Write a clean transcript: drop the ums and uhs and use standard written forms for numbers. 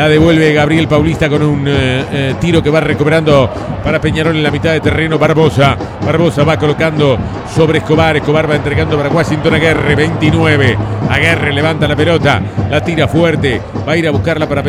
La devuelve Gabriel Paulista con un tiro que va recuperando para Peñarol en la mitad de terreno. Barbosa va colocando sobre Escobar. Escobar va entregando para Washington Aguerre. 29. Aguerre levanta la pelota. La tira fuerte. Va a ir a buscarla para Peñarol.